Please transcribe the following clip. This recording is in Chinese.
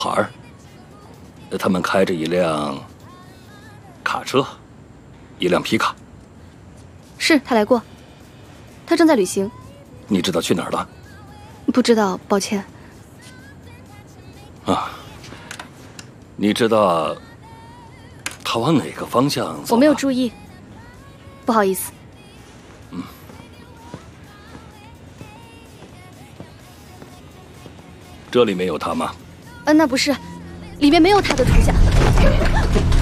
孩儿，他们开着一辆卡车，一辆皮卡。 是他来过，他正在旅行。 你知道去哪儿了？ 不知道，抱歉。 啊，你知道他往哪个方向走吗？ 我没有注意，不好意思。 这里没有他吗？ 那不是，里面没有他的图像。